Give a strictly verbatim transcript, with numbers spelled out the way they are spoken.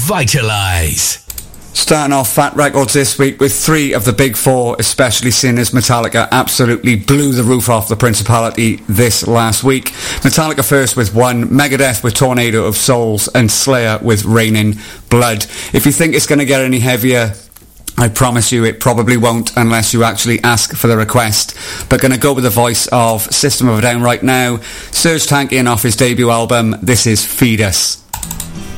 Revitalise. Starting off Fat Records this week with three of the big four, especially seeing as Metallica absolutely blew the roof off the Principality this last week. Metallica first with one, Megadeth with Tornado of Souls, and Slayer with Raining Blood. If you think it's going to get any heavier, I promise you it probably won't unless you actually ask for the request. But going to go with the voice of System of a Down right now. Serge Tankian off his debut album. This is Feed Us.